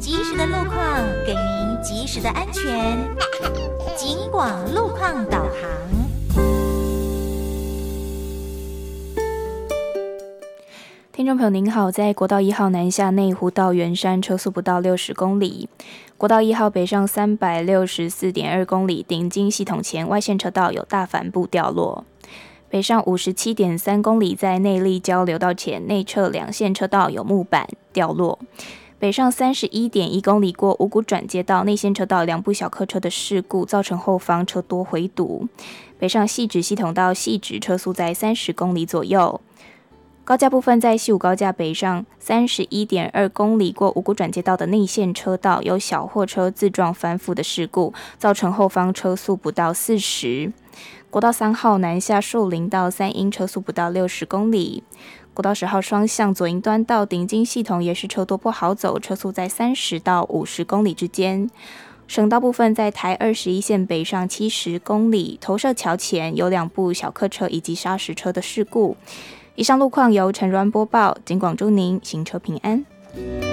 及时的路况，给您及时的安全。警广路况导航。 听众朋友您好，在国道1号南下内湖到圆山车速不到60公里，国道1号北上364.2公里，顶金系统前外线车道有大帆布掉落。北上57.3公里，在内坜交流道前内侧两线车道有木板掉落。北上31.1公里，过五股转接道内线车道两部小客车的事故，造成后方车多回堵。北上汐止系统到汐止车速在30公里左右。高架部分在西武高架北上31.2公里，过五股转接道的内线车道有小货车自撞翻覆的事故，造成后方车速不到40。国道3号南下树林到三鹰车速不到60公里。国道10号双向左营端到顶金系统也是车多不好走，车速在30到50公里之间。省道部分在台21线北上70公里，投射桥前有两部小客车以及砂石车的事故。以上路况由陈软播报，警广祝您行车平安。